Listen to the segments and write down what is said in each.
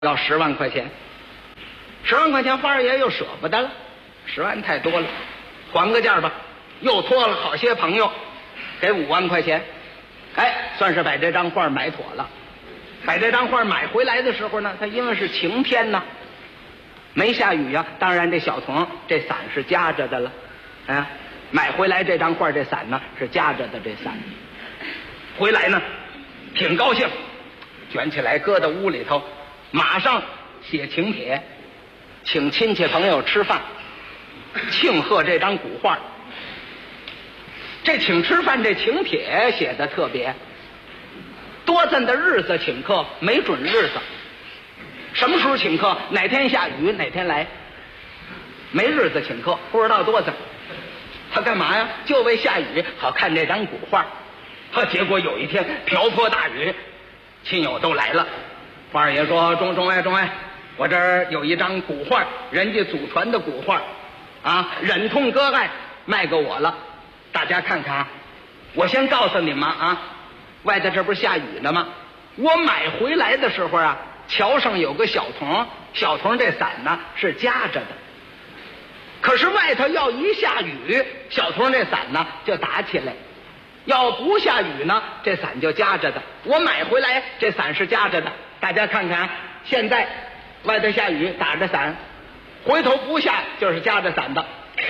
要10万块钱，10万块钱花儿爷又舍不得了，10万太多了，还个价吧。又托了好些朋友，给5万块钱，哎，算是把这张画买妥了。把这张画买回来的时候呢，它因为是晴天呢，没下雨呀，当然这小童这伞是夹着的了，啊，买回来这张画这伞呢是夹着的这伞，回来呢挺高兴，卷起来搁到屋里头。马上写请帖，请亲戚朋友吃饭，庆贺这张古画。这请吃饭这请帖写的特别，多咱的日子请客，没准日子，什么时候请客，哪天下雨哪天来，没日子请客，不知道多咱。他干嘛呀？就为下雨好看这张古画。结果有一天瓢泼大雨，亲友都来了。花儿爷说：“中外，我这儿有一张古画，人家祖传的古画，啊，忍痛割爱卖给我了，大家看看。我先告诉你们啊，外头这不是下雨呢吗？我买回来的时候啊，桥上有个小童，小童这伞呢是夹着的。可是外头要一下雨，小童这伞呢就打起来。要不下雨呢，这伞就夹着的。我买回来这伞是夹着的。”大家看看，现在外头下雨打着伞，回头不下就是夹着伞的。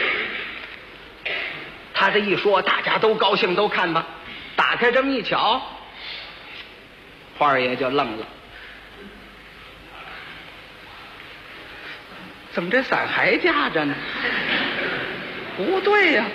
他这一说，大家都高兴，都看吧。打开这么一瞧，花儿爷就愣了，怎么这伞还夹着呢？不对呀！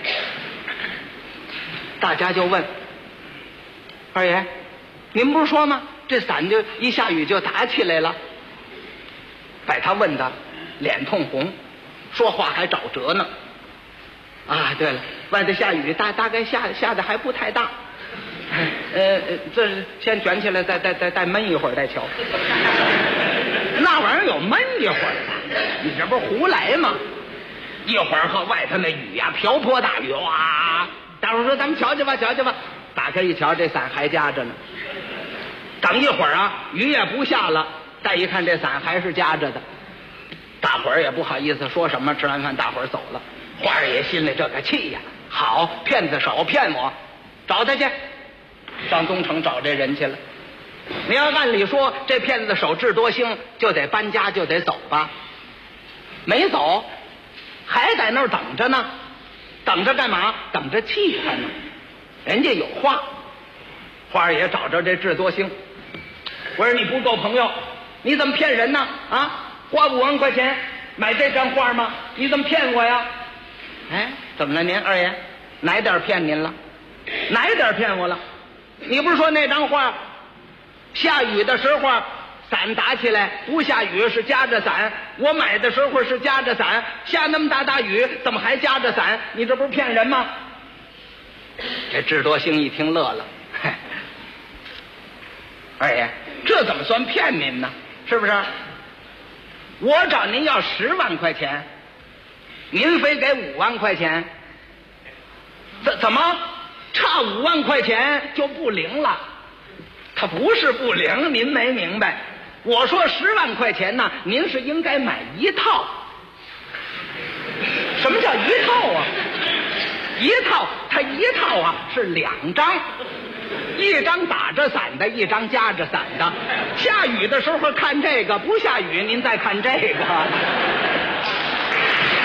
大家就问二爷：“您不是说吗？这伞就一下雨就打起来了。”把他问的脸通红，说话还找辙呢。啊，对了，外头下雨，大概下的还不太大。这先卷起来，再闷一会儿再瞧。那玩意儿有闷一会儿的？你这不是胡来吗？一会儿和外头那雨呀，瓢泼大雨，哇！大伙说咱们瞧瞧吧。打开一瞧，这伞还夹着呢。等一会儿啊，雨也不下了，再一看这伞还是夹着的，大伙儿也不好意思说什么。吃完饭大伙儿走了，花儿爷心里这个气呀，好骗子手骗我，找他去，上东城找这人去了。你要按理说这骗子手智多星，就得搬家就得走吧，没走，还在那儿等着呢。等着干嘛？等着气他呢，人家有话。花儿爷找着这智多星，我说你不够朋友，你怎么骗人呢？啊，花5万块钱买这张画吗？你怎么骗我呀？哎，怎么了您二爷？哪点骗您了？哪点骗我了？你不是说那张画下雨的时候伞打起来，不下雨是夹着伞，我买的时候是夹着伞，下那么大雨怎么还夹着伞？你这不是骗人吗？这智多星一听乐了，二爷，这怎么算骗您呢？是不是？我找您要10万块钱，您非给5万块钱，怎么差5万块钱就不灵了？他不是不灵，您没明白。我说10万块钱呢，您是应该买一套。什么叫一套啊？一套，它一套啊是2张，一张打着伞的，一张夹着伞的。下雨的时候看这个，不下雨您再看这个。